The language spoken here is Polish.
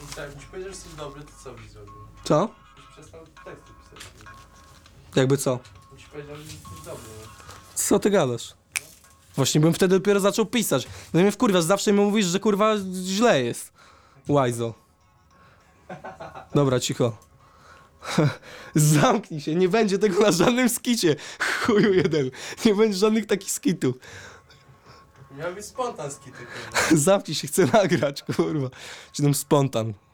Jak już powiedział, że jesteś dobry, to co byś zrobił? Co? Już przestał teksty pisać. Jakby co? Już powiedział, że jesteś dobry. Co ty gadasz? Właśnie bym wtedy dopiero zaczął pisać. No i mnie wkurwiasz, zawsze mi mówisz, że kurwa źle jest. Łajzo. Dobra, cicho. Zamknij się, nie będzie tego na żadnym skicie. Chuju jeden. Nie będzie żadnych takich skitów. Miał być spontan z kity, kurwa. Zamknij się, chcę nagrać, kurwa. Czy tam spontan.